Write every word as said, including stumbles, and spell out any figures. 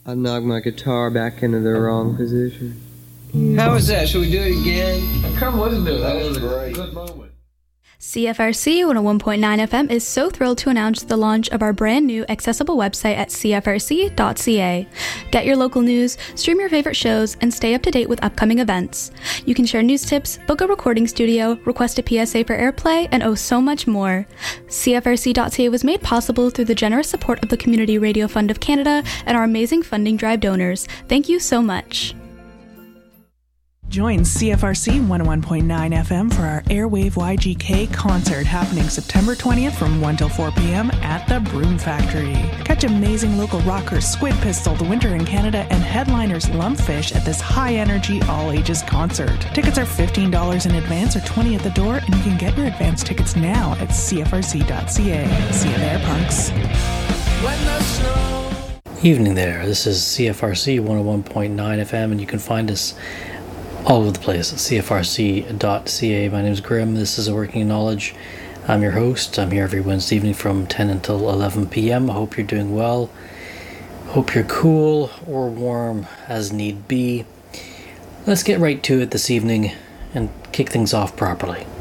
I knocked my guitar back into the wrong position. How was that? Should we do it again? Come listen to it. That was a great. Good moment. C F R C one oh one point nine F M is so thrilled to announce the launch of our brand new accessible website at c f r c dot c a. Get your local news, stream your favorite shows, and stay up to date with upcoming events. You can share news tips, book a recording studio, request a P S A for airplay, and oh so much more. c f r c dot c a was made possible through the generous support of the Community Radio Fund of Canada and our amazing funding drive donors. Thank you so much. Join C F R C one oh one point nine F M for our Airwave Y G K concert happening September twentieth from one till four p.m. at the Broom Factory. Catch amazing local rockers Squid Pistol, The Winter in Canada, and headliners Lumpfish at this high-energy, all-ages concert. Tickets are fifteen dollars in advance or twenty dollars at the door, and you can get your advance tickets now at c f r c dot c a. See you there, punks. Evening there, this is C F R C one oh one point nine F M, and you can find us all over the place at c f r c dot c a. My name is Grim. This is A Working Knowledge. I'm your host. I'm here every Wednesday evening from ten until eleven p.m. I hope you're doing well. Hope you're cool or warm as need be. Let's get right to it this evening and kick things off properly.